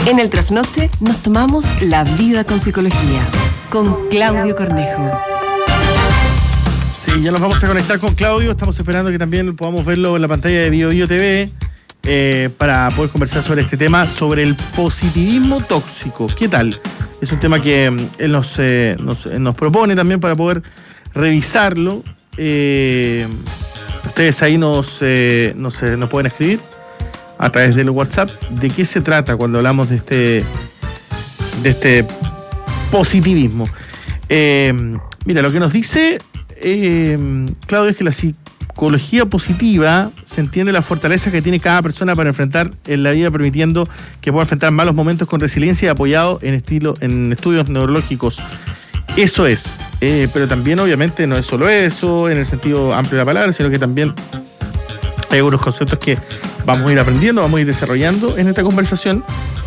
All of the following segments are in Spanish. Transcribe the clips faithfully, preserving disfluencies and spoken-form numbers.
En el trasnoche nos tomamos la vida con psicología, con Claudio Cornejo. Sí, ya nos vamos a conectar con Claudio. Estamos esperando que también podamos verlo en la pantalla de Bio Bio T V eh, para poder conversar sobre este tema, sobre el positivismo tóxico. ¿Qué tal? Es un tema que él nos, eh, nos, nos propone también para poder revisarlo. Eh, ustedes ahí nos, eh, nos, eh, nos pueden escribir a través del WhatsApp de qué se trata cuando hablamos de este de este positivismo. Eh, mira, lo que nos dice eh, Claudio es que la psicología positiva se entiende la fortaleza que tiene cada persona para enfrentar en la vida, permitiendo que pueda enfrentar malos momentos con resiliencia y apoyado en estilo en estudios neurológicos. Eso es, eh, pero también obviamente no es solo eso en el sentido amplio de la palabra, sino que también hay algunos conceptos que vamos a ir aprendiendo, vamos a ir desarrollando en esta conversación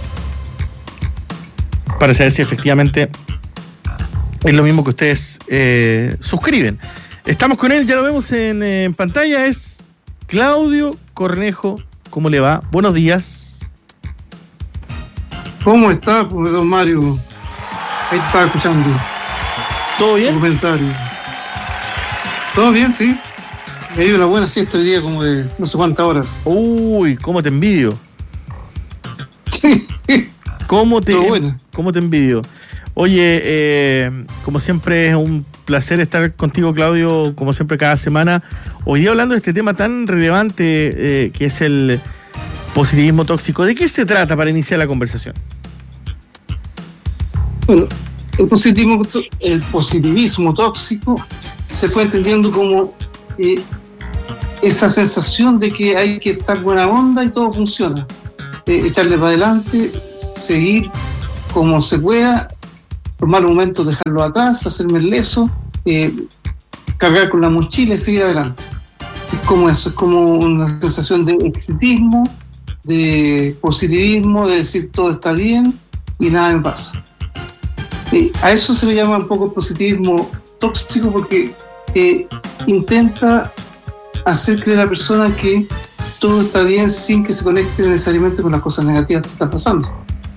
para saber si efectivamente es lo mismo que ustedes eh, suscriben. Estamos con él, ya lo vemos en, en pantalla, es Claudio Cornejo. ¿Cómo le va? Buenos días. ¿Cómo está, pues, don Mario? Ahí estaba escuchando. ¿Todo bien? Comentario. ¿Todo bien, sí? Me dio una buena siesta hoy día, como de no sé cuántas horas. Uy, cómo te envidio. Sí. ¿Cómo te, bueno. ¿Cómo te envidio? Oye, eh, como siempre es un placer estar contigo, Claudio, como siempre cada semana. Hoy día hablando de este tema tan relevante eh, que es el positivismo tóxico. ¿De qué se trata para iniciar la conversación? Bueno, el positivismo, el positivismo tóxico se fue entendiendo como eh, esa sensación de que hay que estar buena onda y todo funciona. Eh, echarle para adelante, seguir como se pueda, los malos momentos dejarlos atrás, hacerme el leso, eh, cargar con la mochila y seguir adelante. Es como eso, es como una sensación de exitismo, de positivismo, de decir todo está bien y nada me pasa. Eh, a eso se le llama un poco positivismo tóxico porque eh, intenta hacer creer a la persona que todo está bien sin que se conecte necesariamente con las cosas negativas que están pasando.